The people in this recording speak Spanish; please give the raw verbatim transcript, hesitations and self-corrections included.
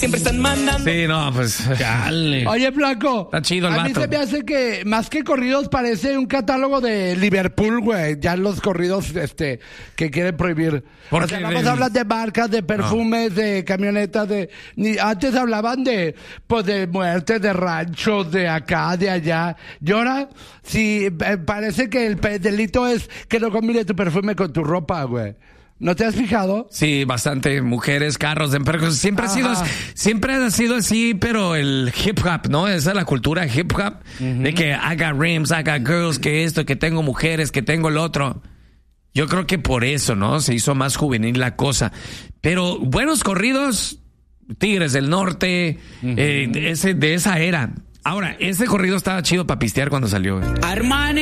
Siempre están mandando. Sí, no, pues. Chale. Oye, Blanco. Está chido el A mí vato. se me hace que, más que corridos, parece un catálogo de Liverpool, güey. Ya los corridos, este, que quieren prohibir. ¿Por O sea, qué? vamos a hablar de marcas, de perfumes, de camionetas, de... Ni, antes hablaban de, pues, de muerte, de ranchos, de acá, de allá. Y ahora, sí, eh, parece que el pe- delito es que no combine tu perfume con tu ropa, güey. ¿No te has fijado? Sí, bastante mujeres, carros, pero siempre ha sido, Ajá. siempre ha sido así, pero el hip hop, ¿no? Esa es la cultura hip hop, uh-huh. de que I got rims, I got girls, que esto, que tengo mujeres, que tengo el otro. Yo creo que por eso, ¿no? Se hizo más juvenil la cosa. Pero buenos corridos, Tigres del Norte, uh-huh. eh, ese, de esa era. Ahora, ese corrido estaba chido para pistear cuando salió. Armani.